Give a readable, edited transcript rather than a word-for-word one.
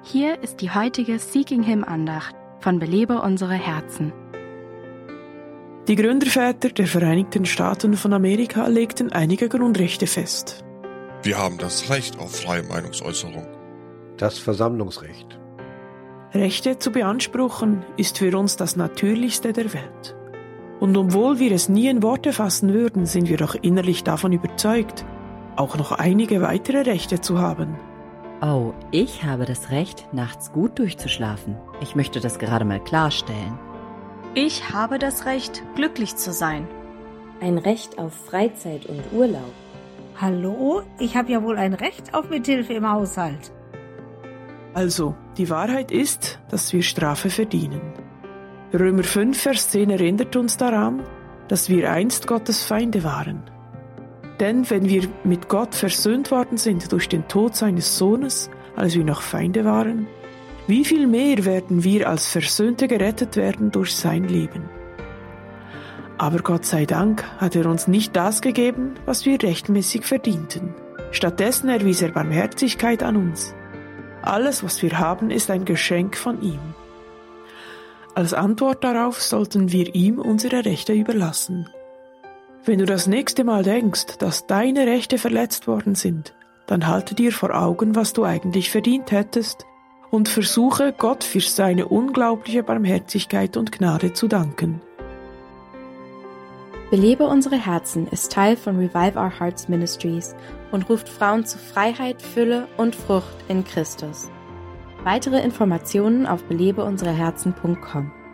Hier ist die heutige Seeking Him Andacht von Belebe unsere Herzen. Die Gründerväter der Vereinigten Staaten von Amerika legten einige Grundrechte fest. Wir haben das Recht auf freie Meinungsäußerung. Das Versammlungsrecht. Rechte zu beanspruchen ist für uns das Natürlichste der Welt. Und obwohl wir es nie in Worte fassen würden, sind wir doch innerlich davon überzeugt, auch noch einige weitere Rechte zu haben. Oh, ich habe das Recht, nachts gut durchzuschlafen. Ich möchte das gerade mal klarstellen. Ich habe das Recht, glücklich zu sein. Ein Recht auf Freizeit und Urlaub. Hallo? Ich habe ja wohl ein Recht auf Mithilfe im Haushalt. Also, die Wahrheit ist, dass wir Strafe verdienen. Römer 5, Vers 10 erinnert uns daran, dass wir einst Gottes Feinde waren. Denn wenn wir mit Gott versöhnt worden sind durch den Tod seines Sohnes, als wir noch Feinde waren, wie viel mehr werden wir als Versöhnte gerettet werden durch sein Leben? Aber Gott sei Dank hat er uns nicht das gegeben, was wir rechtmäßig verdienten. Stattdessen erwies er Barmherzigkeit an uns. Alles, was wir haben, ist ein Geschenk von ihm. Als Antwort darauf sollten wir ihm unsere Rechte überlassen. Wenn du das nächste Mal denkst, dass deine Rechte verletzt worden sind, dann halte dir vor Augen, was du eigentlich verdient hättest und versuche, Gott für seine unglaubliche Barmherzigkeit und Gnade zu danken. Belebe unsere Herzen ist Teil von Revive Our Hearts Ministries und ruft Frauen zu Freiheit, Fülle und Frucht in Christus. Weitere Informationen auf belebeunsereherzen.com.